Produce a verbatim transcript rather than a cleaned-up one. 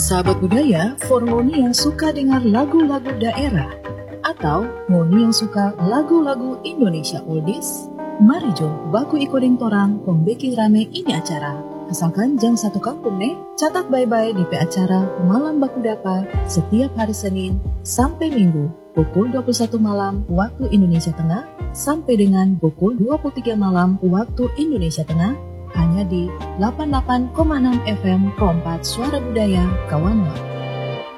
Sahabat budaya, for ngoni yang suka dengar lagu-lagu daerah atau ngoni yang suka lagu-lagu Indonesia oldies, mari jo baku ikodeng torang pembeki rame ini acara. Asalkan jang satu kampung nih, catat bye-bye di P acara Malam Baku Dapa setiap hari Senin sampai Minggu pukul dua puluh satu malam waktu Indonesia Tengah sampai dengan pukul dua puluh tiga malam waktu Indonesia Tengah, hanya di delapan puluh delapan koma enam F M Kompas Suara Budaya Kawanwa.